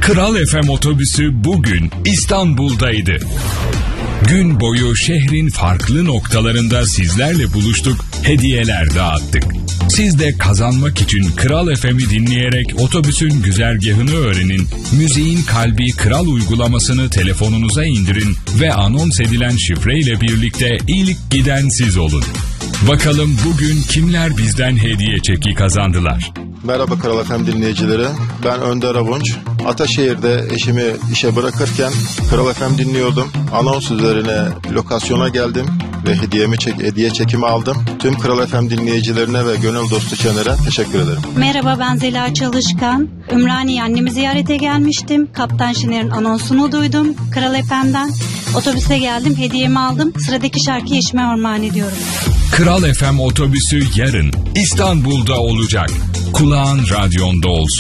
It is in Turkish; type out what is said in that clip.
Kral FM otobüsü bugün İstanbul'daydı. Gün boyu şehrin farklı noktalarında sizlerle buluştuk, hediyeler dağıttık. Siz de kazanmak için Kral FM'i dinleyerek otobüsün güzergahını öğrenin, müziğin kalbi Kral uygulamasını telefonunuza indirin ve anons edilen şifreyle birlikte ilk giden siz olun. Bakalım bugün kimler bizden hediye çeki kazandılar? Merhaba Kral FM dinleyicileri. Ben Önder Avunç. Ataşehir'de eşimi işe bırakırken Kral FM dinliyordum. Anons üzerine lokasyona geldim ve hediye çekimi aldım. Tüm Kral FM dinleyicilerine ve gönül dostu Çener'e teşekkür ederim. Merhaba, ben Zela Çalışkan. Ümraniye annemi ziyarete gelmiştim. Kaptan Şener'in anonsunu duydum Kral FM'den. Otobüse geldim, hediyemi aldım. Sıradaki şarkıyı eşime armağan ediyorum. Kral FM otobüsü yarın İstanbul'da olacak. Kulağın radyonda olsun.